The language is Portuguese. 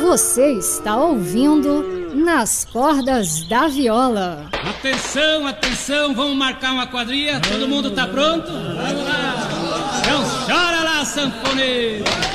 Você está ouvindo Nas Cordas da Viola. Atenção, atenção, vamos marcar uma quadrilha? Todo mundo tá pronto? Vamos lá! Então chora lá, sanfoneiro!